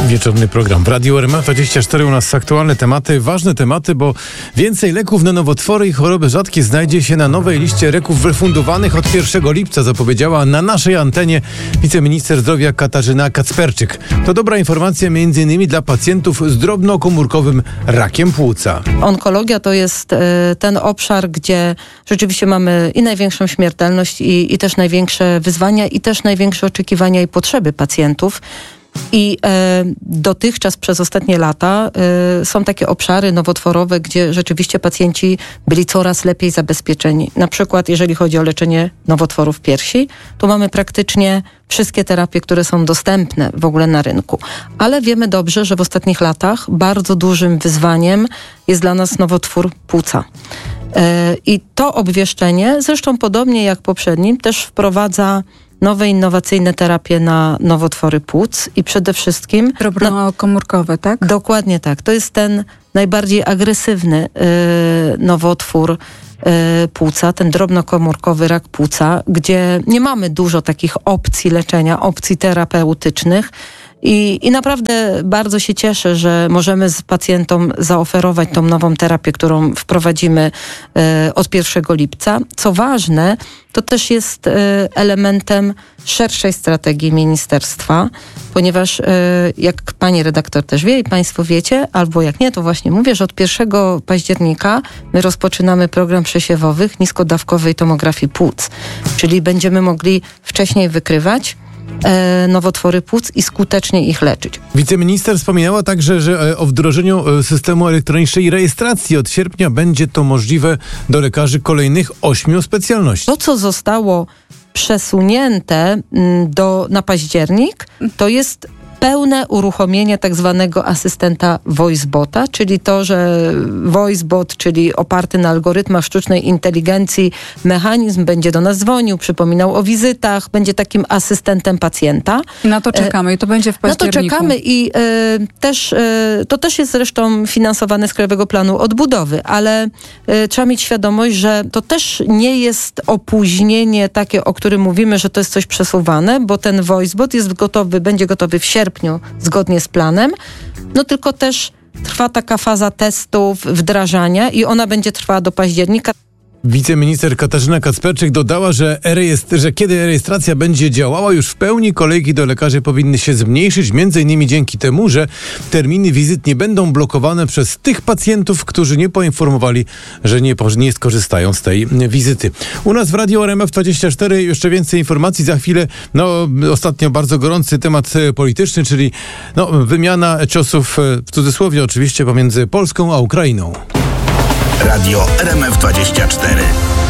Wieczorny program w Radiu RMF24. U nas aktualne tematy, ważne tematy, bo więcej leków na nowotwory i choroby rzadkie znajdzie się na nowej liście leków refundowanych od 1 lipca, zapowiedziała na naszej antenie wiceminister zdrowia Katarzyna Kacperczyk. To dobra informacja m.in. dla pacjentów z drobnokomórkowym rakiem płuca. Onkologia to jest ten obszar, gdzie rzeczywiście mamy i największą śmiertelność i też największe wyzwania i też największe oczekiwania i potrzeby pacjentów. I dotychczas przez ostatnie lata są takie obszary nowotworowe, gdzie rzeczywiście pacjenci byli coraz lepiej zabezpieczeni. Na przykład jeżeli chodzi o leczenie nowotworów piersi, to mamy praktycznie wszystkie terapie, które są dostępne w ogóle na rynku. Ale wiemy dobrze, że w ostatnich latach bardzo dużym wyzwaniem jest dla nas nowotwór płuca. I to obwieszczenie, zresztą podobnie jak poprzednim, też wprowadza nowe, innowacyjne terapie na nowotwory płuc i przede wszystkim... Drobnokomórkowe, tak? Dokładnie tak. To jest ten najbardziej agresywny nowotwór płuca, ten drobnokomórkowy rak płuca, gdzie nie mamy dużo takich opcji leczenia, opcji terapeutycznych. I naprawdę bardzo się cieszę, że możemy z pacjentom zaoferować tą nową terapię, którą wprowadzimy od 1 lipca. Co ważne, to też jest elementem szerszej strategii ministerstwa, ponieważ jak pani redaktor też wie i państwo wiecie, albo jak nie, to właśnie mówię, że od 1 października my rozpoczynamy program przesiewowych niskodawkowej tomografii płuc, czyli będziemy mogli wcześniej wykrywać nowotwory płuc i skutecznie ich leczyć. Wiceminister wspominała także, że o wdrożeniu systemu elektronicznej rejestracji od sierpnia będzie to możliwe do lekarzy kolejnych 8 specjalności. To, co zostało przesunięte na październik, to jest pełne uruchomienie tak zwanego asystenta VoiceBota, czyli to, że VoiceBot, czyli oparty na algorytmach sztucznej inteligencji mechanizm będzie do nas dzwonił, przypominał o wizytach, będzie takim asystentem pacjenta. I na to czekamy i to będzie w październiku. Na to czekamy i to też jest zresztą finansowane z Krajowego Planu Odbudowy, ale trzeba mieć świadomość, że to też nie jest opóźnienie takie, o którym mówimy, że to jest coś przesuwane, bo ten VoiceBot będzie gotowy w sierpniu zgodnie z planem, no tylko też trwa taka faza testów, wdrażania i ona będzie trwała do października. Wiceminister Katarzyna Kacperczyk dodała, że kiedy rejestracja będzie działała już w pełni, kolejki do lekarzy powinny się zmniejszyć, m.in. dzięki temu, że terminy wizyt nie będą blokowane przez tych pacjentów, którzy nie poinformowali, że nie skorzystają z tej wizyty. U nas w Radiu RMF24 jeszcze więcej informacji za chwilę. Ostatnio bardzo gorący temat polityczny, czyli wymiana ciosów, w cudzysłowie oczywiście, pomiędzy Polską a Ukrainą. Radio RMF24.